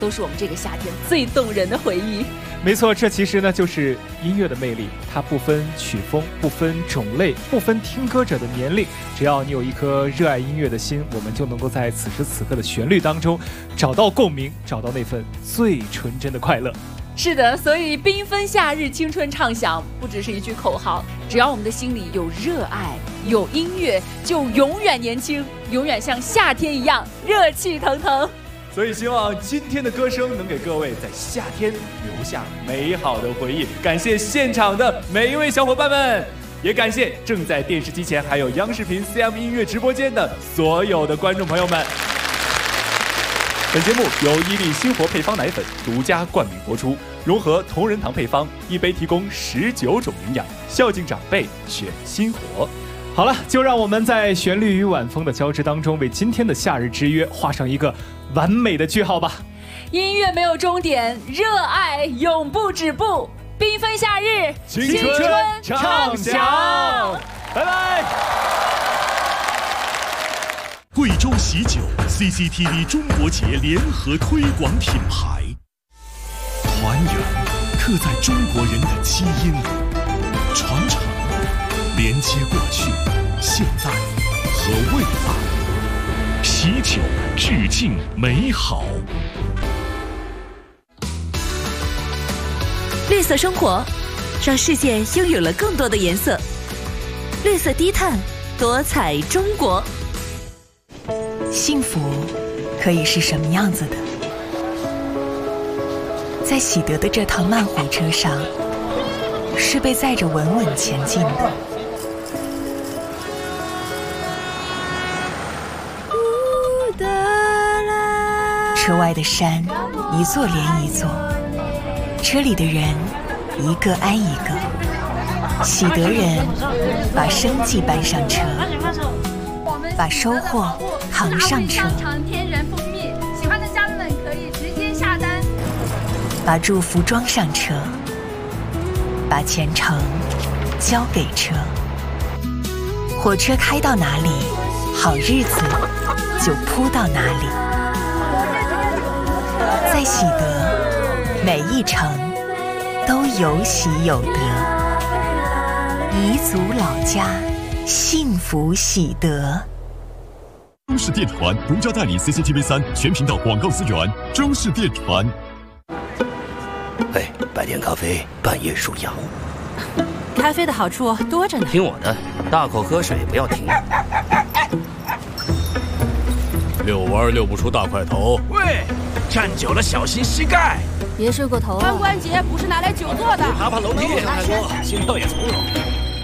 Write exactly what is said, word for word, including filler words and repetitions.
都是我们这个夏天最动人的回忆。 没错，这其实呢就是音乐的魅力，它不分曲风，不分种类，不分听歌者的年龄，只要你有一颗热爱音乐的心，我们就能够在此时此刻的旋律当中找到共鸣，找到那份最纯真的快乐。 是的，所以缤纷夏日青春畅想不只是一句口号，只要我们的心里有热爱，有音乐，就永远年轻，永远像夏天一样热气腾腾。 所以希望今天的歌声能给各位在夏天留下美好的回忆。感谢现场的每一位小伙伴们，也感谢正在电视机前还有央视频 C M 音乐直播间的所有的观众朋友们。本节目由伊利新活配方奶粉独家冠名播出，融合同仁堂配方，一杯提供十九种营养，孝敬长辈选新活。好了，就让我们在旋律与晚风的交织当中，为今天的夏日之约画上一个完美的句号吧。 音乐没有终点，热爱永不止步，缤纷夏日， 青春畅想，拜拜。 贵州喜酒 C C T V 中国节联合推广品牌，团圆刻在中国人的基因里，传承连接过去、现在和未来，喜酒致敬美好。 绿色生活，让世界拥有了更多的颜色。绿色低碳，多彩中国。 幸福可以是什么样子的？在喜德的这趟慢火车上，是被载着稳稳前进的。车外的山，一座连一座，车里的人，一个挨一个。喜德人把生计搬上车，把收获扛上车， 天然蜂蜜，喜欢的家人们可以直接下单。 把祝福装上车，把前程交给车。火车开到哪里，好日子就铺到哪里。在喜德，每一程都有喜有得。彝族老家，幸福喜德。 中视电传独家代理 C C T V 三全频道广告资源，中视电传。 哎，白天咖啡，半夜数羊。 咖啡的好处多着呢。 听我的，大口喝水，不要停。 遛弯遛不出大块头。 喂，站久了小心膝盖。 别睡过头了。 髋关节不是拿来久坐的。 爬爬楼梯也太多，心跳也从容。